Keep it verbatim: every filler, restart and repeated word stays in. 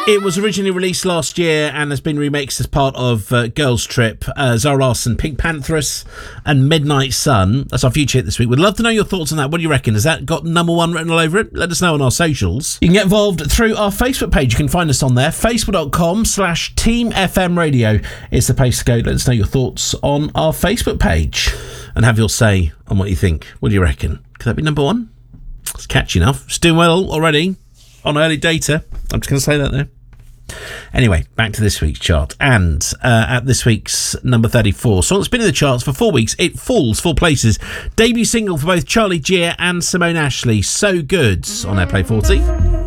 It was originally released last year and has been remixed as part of uh, Girls Trip, uh, Zara Larsson, Pink Pantheress and Midnight Sun. That's our future hit this week. We'd love to know your thoughts on that. What do you reckon? Has that got number one written all over it? Let us know on our socials. You can get involved through our Facebook page. You can find us on there. Facebook.com slash Team FM Radio is the place to go. Let us know your thoughts on our Facebook page and have your say on what you think. What do you reckon? Could that be number one? It's catchy enough. It's doing well already on early data. I'm just going to say that there. Anyway, back to this week's chart. And uh, at this week's number thirty-four, song that's been in the charts for four weeks, It Falls four places. Debut single for both Charlie Geer and Simone Ashley, So Good, on Airplay forty.